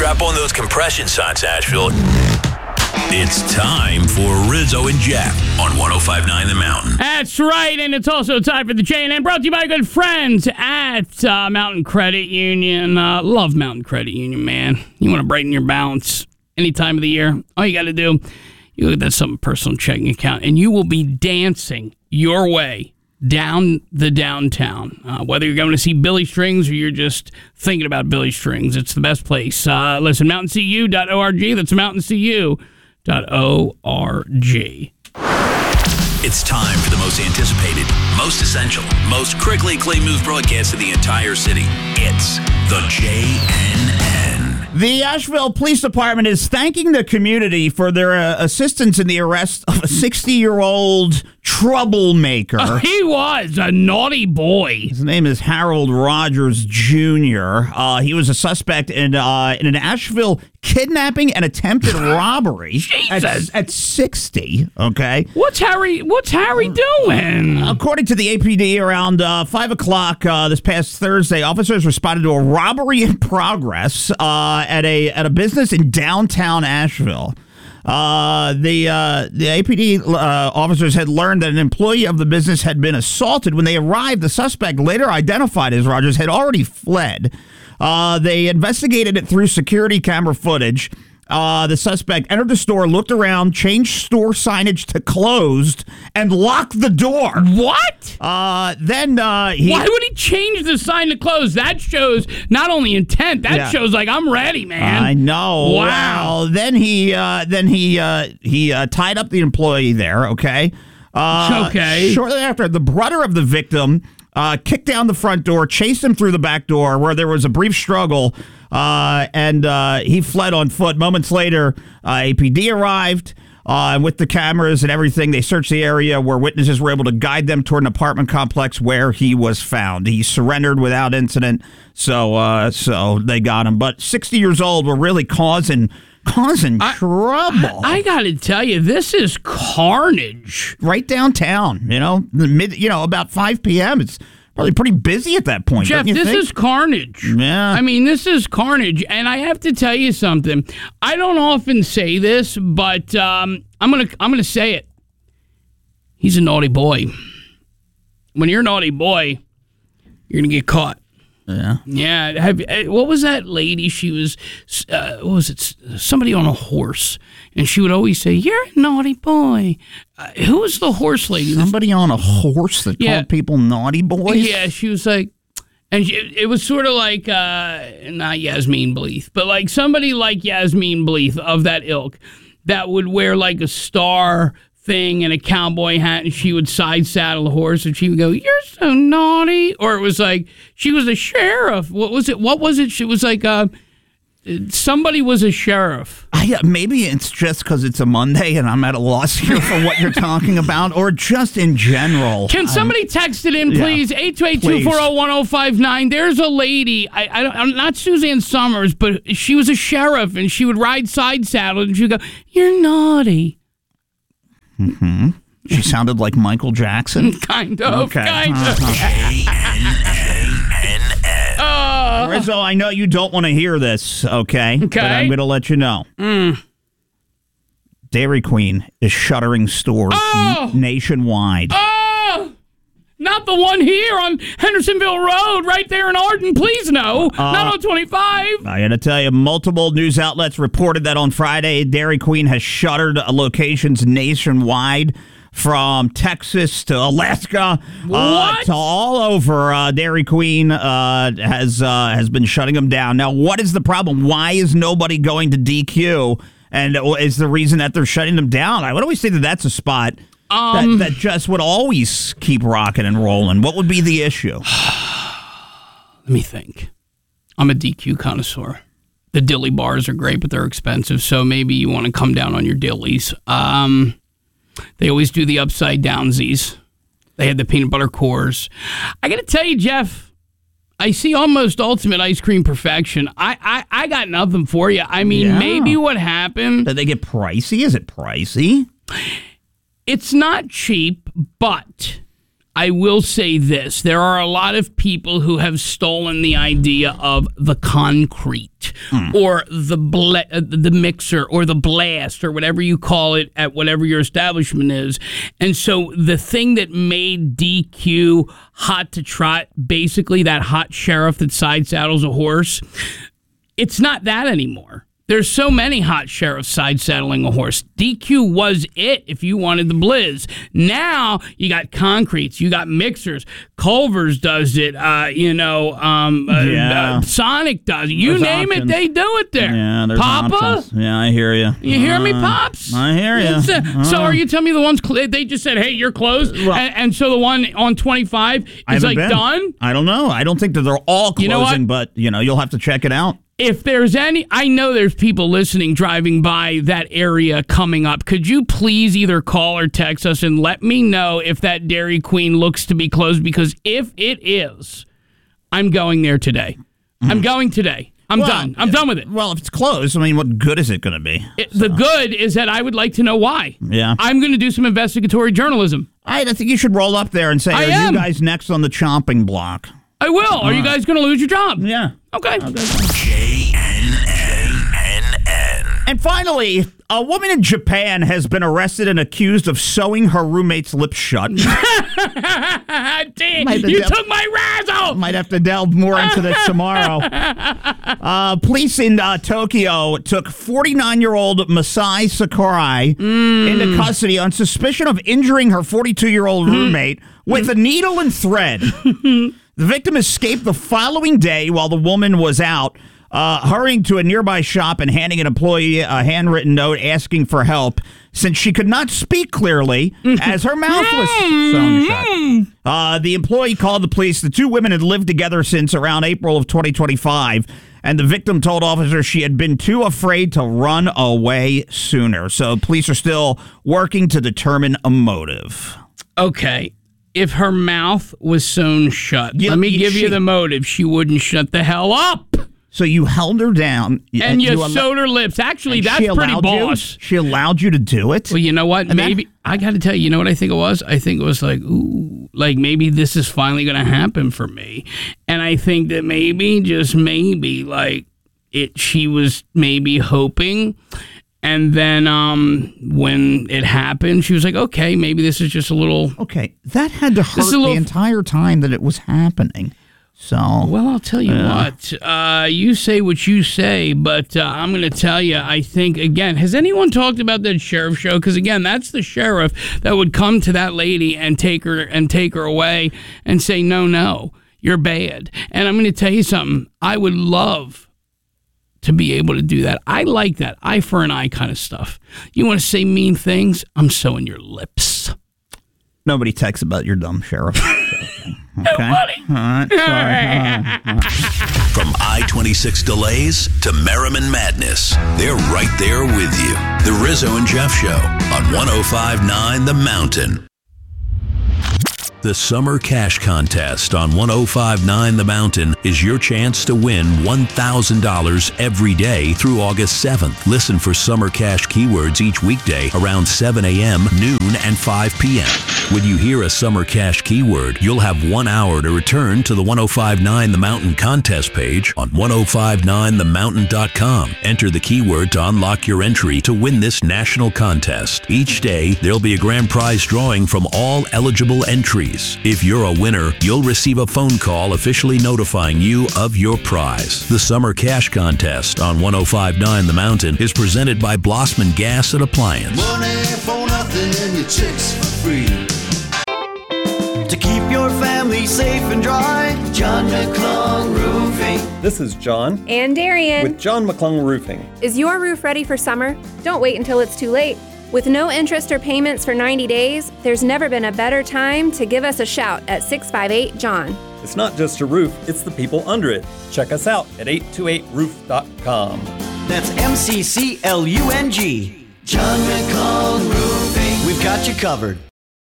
Strap on those compression socks, Asheville. It's time for Rizzo and Jeff on 105.9 The Mountain. That's right, and it's also time for the J&N, brought to you by good friends at Mountain Credit Union. Love Mountain Credit Union, man. You want to brighten your balance any time of the year, all you got to do, you look at that Something Personal checking account, and you will be dancing your way down the downtown. Whether you're going to see Billy Strings or you're just thinking about Billy Strings, it's the best place. Listen, mountaincu.org. That's mountaincu.org. It's time for the most anticipated, most essential, most critically acclaimed news broadcast in the entire city. It's the JNN. The Asheville Police Department is thanking the community for their assistance in the arrest of a 60-year-old troublemaker. He was a naughty boy. His name is Harold Rogers Jr. He was a suspect in an Asheville kidnapping and attempted robbery at 60, okay? What's Harry doing? According to the APD, around 5 o'clock this past Thursday, officers responded to a robbery in progress at a business in downtown Asheville. The APD officers had learned that an employee of the business had been assaulted. When they arrived, the suspect, later identified as Rogers, had already fled. They investigated it through security camera footage. The suspect entered the store, looked around, changed store signage to closed, and locked the door. What? Why would he change the sign to closed? That shows not only intent, that shows like, I'm ready, man. I know. Wow. Well, then he tied up the employee there, okay? Okay. Shortly after, the brother of the victim kicked down the front door, chased him through the back door, where there was a brief struggle, and he fled on foot. Moments later, APD arrived, and with the cameras and everything, they searched the area where witnesses were able to guide them toward an apartment complex where he was found. He surrendered without incident, so they got him. But 60 years old, were really causing trouble. I got to tell you, this is carnage. Right downtown, about 5 p.m. It's probably pretty busy at that point. Jeff, this is carnage. Yeah. I mean, this is carnage. And I have to tell you something. I don't often say this, but I'm gonna say it. He's a naughty boy. When you're a naughty boy, you're going to get caught. Yeah. Yeah. What was that lady? She was, what was it? Somebody on a horse. And she would always say, "You're a naughty boy." Who was the horse lady? Somebody on a horse that called people naughty boys? Yeah, she was like, and it was sort of like, not Yasmin Bleeth, but like somebody like Yasmin Bleeth of that ilk that would wear like a star thing and a cowboy hat, and she would side saddle a horse, and she would go, "You're so naughty." Or it was like, she was a sheriff. What was it? She was like, somebody was a sheriff. Maybe it's just because it's a Monday and I'm at a loss here for what you're talking about, or just in general. Can somebody text it in, please? 828-240-1059. There's a lady, I'm not Suzanne Summers, but she was a sheriff, and she would ride side saddle, and she would go, "You're naughty." Mm-hmm. She sounded like Michael Jackson. Kind of. Rizzo, I know you don't want to hear this, okay? But I'm going to let you know. Dairy Queen is shuttering stores nationwide. Oh! Not the one here on Hendersonville Road, right there in Arden. Please no. Not on 25. I got to tell you, multiple news outlets reported that on Friday, Dairy Queen has shuttered locations nationwide. From Texas to Alaska to all over, Dairy Queen has been shutting them down. Now, what is the problem? Why is nobody going to DQ? And is the reason that they're shutting them down? I would always say that that's a spot that just would always keep rocking and rolling. What would be the issue? Let me think. I'm a DQ connoisseur. The dilly bars are great, but they're expensive, so maybe you want to come down on your dillies. They always do the upside downsies. They had the peanut butter cores. I got to tell you, Jeff, I see almost ultimate ice cream perfection. I got nothing for you. I mean, maybe what happened... Did they get pricey? Is it pricey? It's not cheap, but I will say this. There are a lot of people who have stolen the idea of the concrete or the mixer or the blast or whatever you call it at whatever your establishment is. And so the thing that made DQ hot to trot, basically that hot sheriff that side saddles a horse, it's not that anymore. There's so many hot sheriffs side saddling a horse. DQ was it if you wanted the blizz. Now you got concretes, you got mixers. Culver's does it. Sonic does it. You name it, they do it there. Yeah, there's Papa. Options. Yeah, I hear you. You hear me, Pops? I hear you. So are you telling me the ones they just said, "Hey, you're closed," and so the one on 25 is like done? I don't know. I don't think that they're all closing, you know what? But you'll have to check it out. If there's any, I know there's people listening driving by that area coming up. Could you please either call or text us and let me know if that Dairy Queen looks to be closed? Because if it is, I'm going there today. I'm going today. I'm done. I'm done with it. Well, if it's closed, I mean, what good is it going to be? The good is that I would like to know why. Yeah. I'm going to do some investigatory journalism. I think you should roll up there and say, are you guys next on the chomping block? I will. Are you guys going to lose your job? Yeah. Okay. JNNN. And finally, a woman in Japan has been arrested and accused of sewing her roommate's lips shut. Damn, you took my razzle! Might have to delve more into this tomorrow. Police in Tokyo took 49-year-old Masai Sakurai into custody on suspicion of injuring her 42-year-old roommate with a needle and thread. The victim escaped the following day while the woman was out, hurrying to a nearby shop and handing an employee a handwritten note asking for help since she could not speak clearly as her mouth was sewn shut. The employee called the police. The two women had lived together since around April of 2025, and the victim told officers she had been too afraid to run away sooner. So police are still working to determine a motive. Okay. If her mouth was sewn shut, let me give you the motive. She wouldn't shut the hell up. So you held her down. And you sewed her lips. Actually, that's pretty boss. She allowed you to do it? Well, you know what? Maybe, I got to tell you, you know what I think it was? I think it was like, ooh, like maybe this is finally going to happen for me. And I think that maybe, just maybe, like she was maybe hoping. And then when it happened, she was like, okay, maybe this is just a little... Okay, that had to hurt the entire time that it was happening. So... Well, I'll tell you what. You say what you say, but I'm going to tell you, I think, again, has anyone talked about that sheriff show? Because, again, that's the sheriff that would come to that lady and take her away and say, no, you're bad. And I'm going to tell you something. I would love to be able to do that. I like that eye for an eye kind of stuff. You want to say mean things? I'm sewing your lips. Nobody texts about your dumb sheriff. Okay. Nobody. All right. Sorry. From I-26 delays to Merriman Madness, they're right there with you. The Rizzo and Jeff Show on 105.9 The Mountain. The Summer Cash Contest on 105.9 The Mountain is your chance to win $1,000 every day through August 7th. Listen for Summer Cash keywords each weekday around 7 a.m., noon, and 5 p.m. When you hear a Summer Cash keyword, you'll have 1 hour to return to the 105.9 The Mountain contest page on 105.9themountain.com. Enter the keyword to unlock your entry to win this national contest. Each day, there'll be a grand prize drawing from all eligible entries. If you're a winner, you'll receive a phone call officially notifying you of your prize. The Summer Cash Contest on 105.9 The Mountain is presented by Blossman Gas and Appliance. Money for nothing and your chicks for free. To keep your family safe and dry, John McClung Roofing. This is John. And Darian. With John McClung Roofing. Is your roof ready for summer? Don't wait until it's too late. With no interest or payments for 90 days, there's never been a better time to give us a shout at 658-JOHN. It's not just a roof, it's the people under it. Check us out at 828roof.com. That's MCCLUNG. John McClung Roofing. We've got you covered.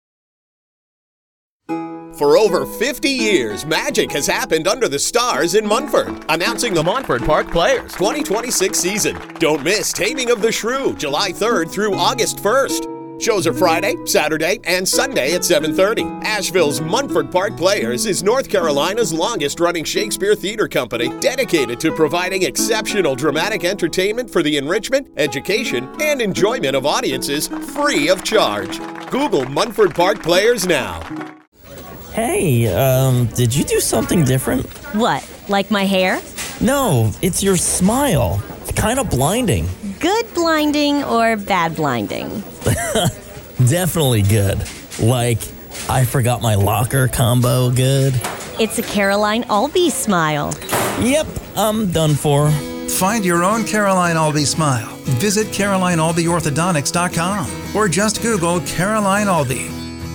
For over 50 years, magic has happened under the stars in Munford. Announcing the Montford Park Players 2026 season. Don't miss Taming of the Shrew, July 3rd through August 1st. Shows are Friday, Saturday, and Sunday at 7:30. Asheville's Munford Park Players is North Carolina's longest-running Shakespeare theater company, dedicated to providing exceptional dramatic entertainment for the enrichment, education, and enjoyment of audiences free of charge. Google Munford Park Players now. Hey, did you do something different? What, like my hair? No, it's your smile. It's kind of blinding. Good blinding or bad blinding? Definitely good. Like, I forgot my locker combo good. It's a Caroline Albee smile. Yep, I'm done for. Find your own Caroline Albee smile. Visit CarolineAlbeeOrthodontics.com or just Google Caroline Albee.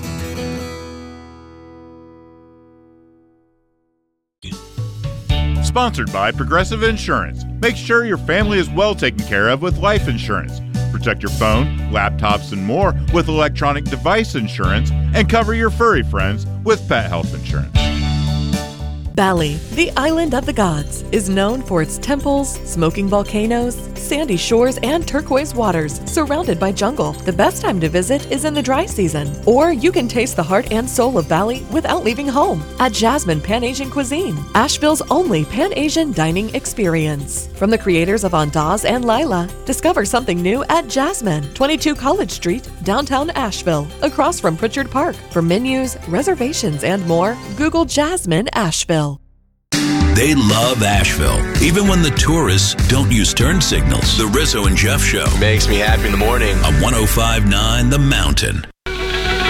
Sponsored by Progressive Insurance. Make sure your family is well taken care of with life insurance. Protect your phone, laptops, and more with electronic device insurance, and cover your furry friends with pet health insurance. Bali, the island of the gods, is known for its temples, smoking volcanoes, sandy shores, and turquoise waters surrounded by jungle. The best time to visit is in the dry season, or you can taste the heart and soul of Bali without leaving home at Jasmine Pan-Asian Cuisine, Asheville's only Pan-Asian dining experience. From the creators of Andaz and Lila, discover something new at Jasmine, 22 College Street, downtown Asheville, across from Pritchard Park. For menus, reservations, and more, Google Jasmine Asheville. They love Asheville, even when the tourists don't use turn signals. The Rizzo and Jeff Show. Makes me happy in the morning. On 105.9 The Mountain.